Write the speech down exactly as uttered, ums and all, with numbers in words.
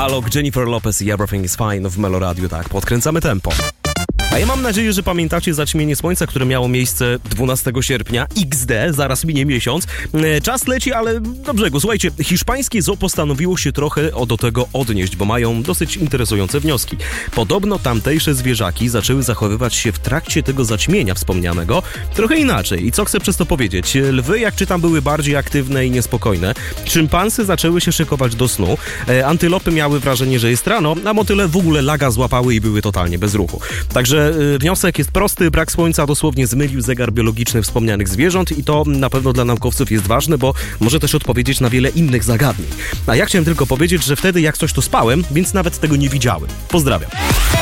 Alok, Jennifer Lopez i Everything is Fine w Melo Radio, tak, podkręcamy tempo. A ja mam nadzieję, że pamiętacie zaćmienie słońca, które miało miejsce dwunastego sierpnia. iks de, zaraz minie miesiąc. Czas leci, ale do brzegu. Słuchajcie, hiszpańskie zoo postanowiło się trochę do tego odnieść, bo mają dosyć interesujące wnioski. Podobno tamtejsze zwierzaki zaczęły zachowywać się w trakcie tego zaćmienia wspomnianego trochę inaczej. I co chcę przez to powiedzieć? Lwy, jak czytam, były bardziej aktywne i niespokojne. Szympansy zaczęły się szykować do snu. Antylopy miały wrażenie, że jest rano, a motyle w ogóle laga złapały i były totalnie bez ruchu. Także wniosek jest prosty, brak słońca dosłownie zmylił zegar biologiczny wspomnianych zwierząt i to na pewno dla naukowców jest ważne, bo może też odpowiedzieć na wiele innych zagadnień. A ja chciałem tylko powiedzieć, że wtedy jak coś to spałem, więc nawet tego nie widziałem. Pozdrawiam.